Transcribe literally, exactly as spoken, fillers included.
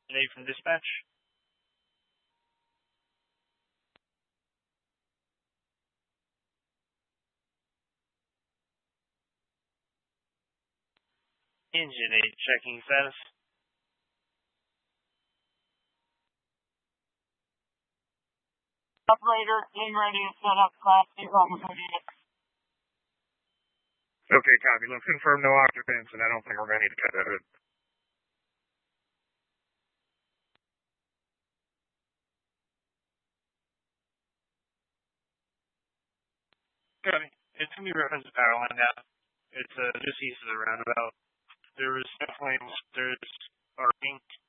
Nate from dispatch. Engine eight checking status. Operator, in ready to set up class eight Romeo unit. Okay, copy. Let's confirm no occupants, and I don't think we're going to need to cut that hood. Copy. It's going to be reference to power line now. It's uh, just east of the roundabout. There was definitely, there's parking